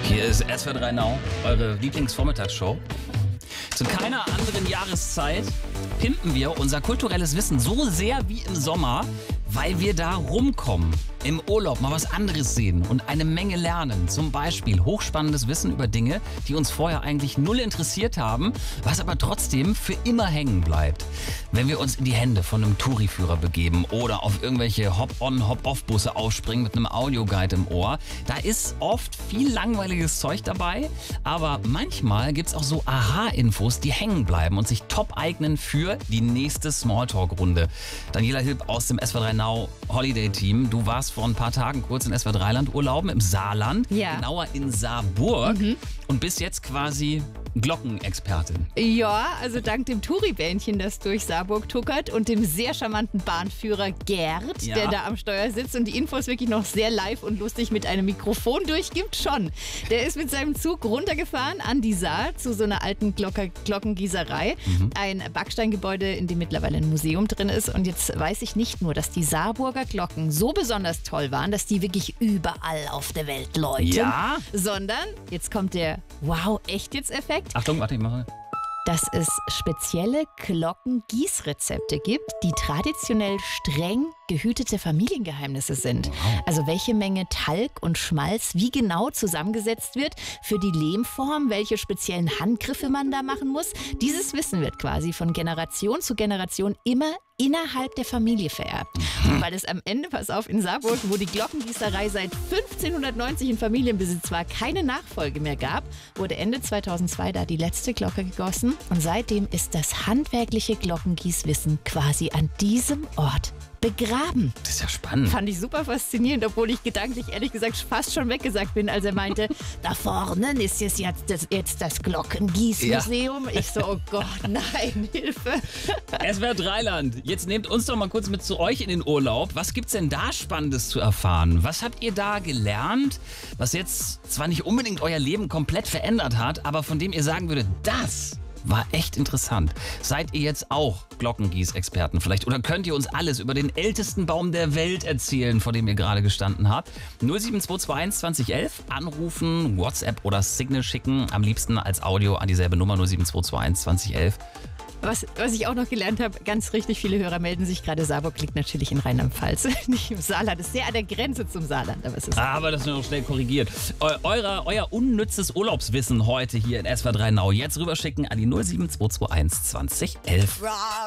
Hier ist SWR3 Now, eure Lieblingsvormittagsshow. Zu keiner anderen Jahreszeit pimpen wir unser kulturelles Wissen so sehr wie im Sommer, weil wir da rumkommen, im Urlaub mal was anderes sehen und eine Menge lernen. Zum Beispiel hochspannendes Wissen über Dinge, die uns vorher eigentlich null interessiert haben, was aber trotzdem für immer hängen bleibt. Wenn wir uns in die Hände von einem Touriführer begeben oder auf irgendwelche Hop-on, Hop-off-Busse aufspringen mit einem Audioguide im Ohr, da ist oft viel langweiliges Zeug dabei, aber manchmal gibt's auch so Aha-Infos, die hängen bleiben und sich top eignen für die nächste Smalltalk-Runde. Daniela Hilb aus dem SWR3 Now Holiday Team, du warst vor ein paar Tagen kurz in SWR3-Land urlauben im Saarland, genauer in Saarburg und bist jetzt quasi Glockenexpertin. Ja, also dank dem Touri-Bähnchen, das durch Saarburg tuckert und dem sehr charmanten Bahnführer Gerd, der da am Steuer sitzt und die Infos wirklich noch sehr live und lustig mit einem Mikrofon durchgibt, schon. Der ist mit seinem Zug runtergefahren an die Saar zu so einer alten Glockengießerei. Ein Backsteingebäude, in dem mittlerweile ein Museum drin ist. Und jetzt weiß ich nicht nur, dass die Saarburger Glocken so besonders toll waren, dass die wirklich überall auf der Welt läuten, sondern jetzt kommt der Wow-Echt-Jetzt-Effekt. Achtung, warte, ich mache. Dass es spezielle Glockengießrezepte gibt, die traditionell streng gehütete Familiengeheimnisse sind. Wow. Also welche Menge Talg und Schmalz wie genau zusammengesetzt wird für die Lehmform, welche speziellen Handgriffe man da machen muss. Dieses Wissen wird quasi von Generation zu Generation immer innerhalb der Familie vererbt. Und weil es am Ende, pass auf, in Saarburg, wo die Glockengießerei seit 1590 in Familienbesitz war, keine Nachfolge mehr gab, wurde Ende 2002 da die letzte Glocke gegossen. Und seitdem ist das handwerkliche Glockengießwissen quasi an diesem Ort begraben. Das ist ja spannend. Fand ich super faszinierend, obwohl ich gedanklich, ehrlich gesagt, fast schon weggesagt bin, als er meinte, da vorne ist jetzt das Glockengießmuseum. Ich so, oh Gott, nein, Hilfe. SWR3-Land, jetzt nehmt uns doch mal kurz mit zu euch in den Urlaub. Was gibt's denn da Spannendes zu erfahren? Was habt ihr da gelernt, was jetzt zwar nicht unbedingt euer Leben komplett verändert hat, aber von dem ihr sagen würdet, das war echt interessant. Seid ihr jetzt auch Glockengießexperten vielleicht? Oder könnt ihr uns alles über den ältesten Baum der Welt erzählen, vor dem ihr gerade gestanden habt? 07221 2011 anrufen, WhatsApp oder Signal schicken. Am liebsten als Audio an dieselbe Nummer 07221 2011. Was ich auch noch gelernt habe, ganz richtig viele Hörer melden sich gerade. Saarburg liegt natürlich in Rheinland-Pfalz, nicht im Saarland. Ist sehr an der Grenze zum Saarland. Aber das ist noch schnell korrigiert. Euer unnützes Urlaubswissen heute hier in SWR3 Now. Jetzt rüberschicken an die 07221 2011.